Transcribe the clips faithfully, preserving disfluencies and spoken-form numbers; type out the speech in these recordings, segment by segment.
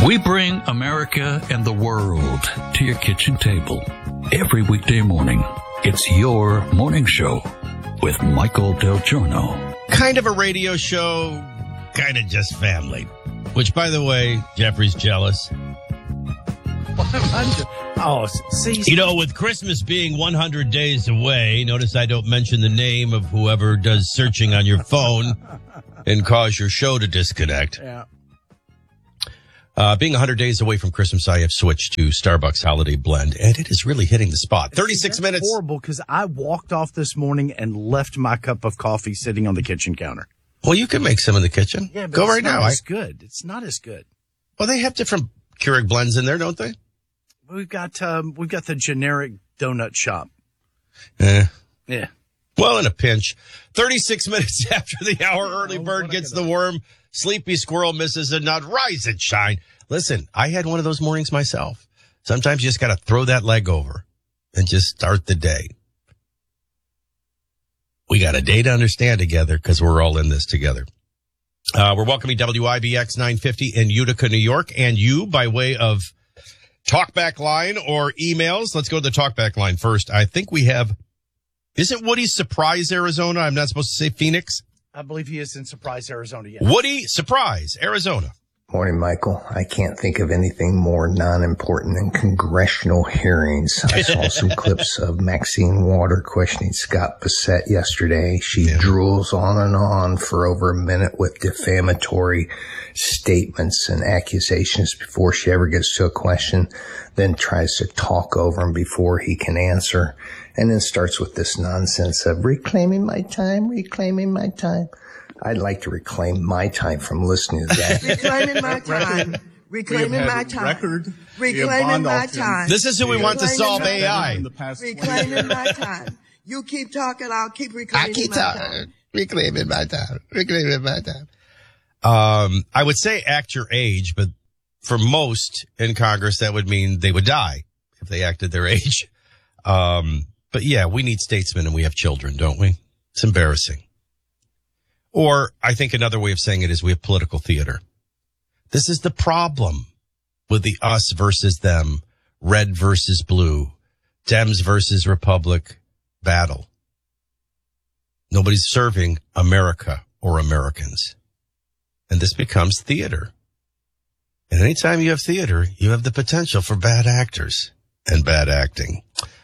We bring America and the world to your kitchen table every weekday morning. It's your morning show with Michael Del Giorno. Kind of a radio show, kind of just family. Which, by the way, Jeffrey's jealous. Oh, see, you know, with Christmas being one hundred days away, notice I don't mention the name of whoever does searching on your phone and cause your show to disconnect. Yeah. Uh, being one hundred days away from Christmas, I have switched to Starbucks Holiday Blend, and it is really hitting the spot. thirty-six See, minutes. Horrible, because I walked off this morning and left my cup of coffee sitting on the kitchen counter. Well, you can make some in the kitchen. Yeah, but Go it's right not now. It's I... good. It's not as good. Well, they have different Keurig blends in there, don't they? We've got um, we've got the generic donut shop. Eh. Yeah. Well, in a pinch. thirty-six minutes after the hour, early Oh, bird what gets I the worm. Sleepy squirrel misses a nut. Rise and shine. Listen, I had one of those mornings myself. Sometimes you just got to throw that leg over and just start the day. We got a day to understand together because we're all in this together. Uh, we're welcoming W I B X nine fifty in Utica, New York, and you by way of talkback line or emails. Let's go to the talkback line first. I think we have, isn't Woody Surprise, Arizona? I'm not supposed to say Phoenix. I believe he is in Surprise, Arizona. Yes. Woody Surprise, Arizona. Morning, Michael. I can't think of anything more non-important than congressional hearings. I saw some clips of Maxine Water questioning Scott Bassett yesterday. She yeah. drools on and on for over a minute with defamatory statements and accusations before she ever gets to a question, then tries to talk over him before he can answer, and then starts with this nonsense of reclaiming my time, reclaiming my time. I'd like to reclaim my time from listening to that. Reclaiming my time. Reclaiming my time. Record. Reclaiming my time. This is who we want to solve A I. Reclaiming my time. You keep talking, I'll keep reclaiming I keep my talking. time. Reclaiming my time. Reclaiming my time. Um, I would say act your age, but for most in Congress, that would mean they would die if they acted their age. Um, but yeah, we need statesmen and we have children, don't we? It's embarrassing. Or I think another way of saying it is we have political theater. This is the problem with the us versus them, red versus blue, Dems versus Republic battle. Nobody's serving America or Americans. And this becomes theater. And anytime you have theater, you have the potential for bad actors and bad acting.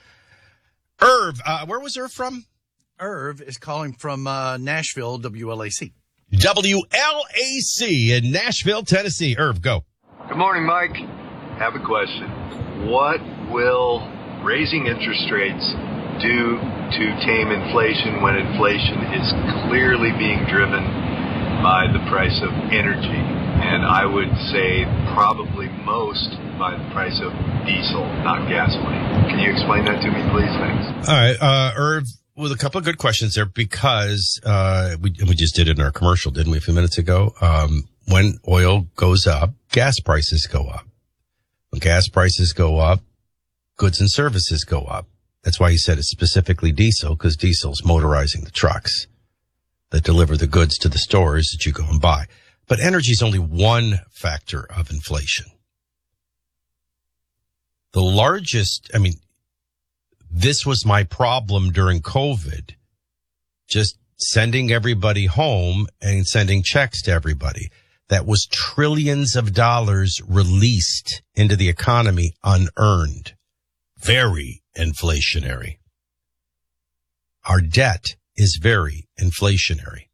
Irv, uh, where was Irv from? Irv is calling from uh, Nashville, W L A C. W L A C in Nashville, Tennessee. Irv, go. Good morning, Mike. Have a question. What will raising interest rates do to tame inflation when inflation is clearly being driven by the price of energy? And I would say probably most by the price of diesel, not gasoline. Can you explain that to me, please? Thanks. All right, uh, Irv. With a couple of good questions there because, uh, we, we just did it in our commercial, didn't we, a few minutes ago? Um, when oil goes up, gas prices go up. When gas prices go up, goods and services go up. That's why he said it's specifically diesel, because diesel's motorizing the trucks that deliver the goods to the stores that you go and buy. But energy is only one factor of inflation. The largest, I mean, this was my problem during COVID, just sending everybody home and sending checks to everybody. That was trillions of dollars released into the economy unearned. Very inflationary. Our debt is very inflationary.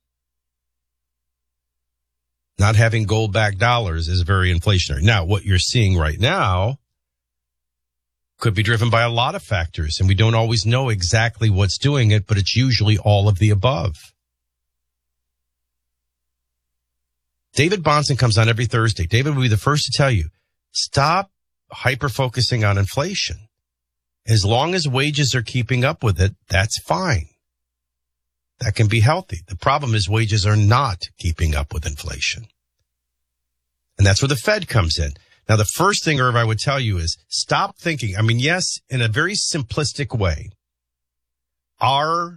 Not having gold-backed dollars is very inflationary. Now, what you're seeing right now could be driven by a lot of factors, and we don't always know exactly what's doing it, but it's usually all of the above. David Bonson comes on every Thursday. David will be the first to tell you, stop hyper-focusing on inflation. As long as wages are keeping up with it, that's fine. That can be healthy. The problem is wages are not keeping up with inflation. And that's where the Fed comes in. Now, the first thing, Irv, I would tell you is stop thinking. I mean, yes, in a very simplistic way, our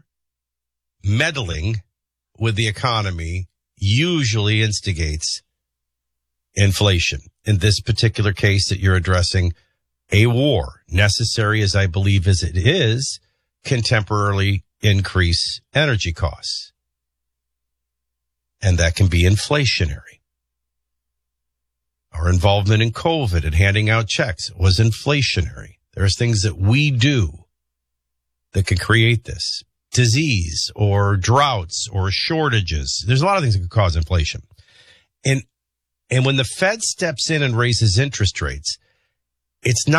meddling with the economy usually instigates inflation. In this particular case that you're addressing, a war, necessary as I believe as it is, can temporarily increase energy costs. And that can be inflationary. Our involvement in COVID and handing out checks was inflationary. There's things that we do that can create this. Disease or droughts or shortages. There's a lot of things that could cause inflation. And, and when the Fed steps in and raises interest rates, it's not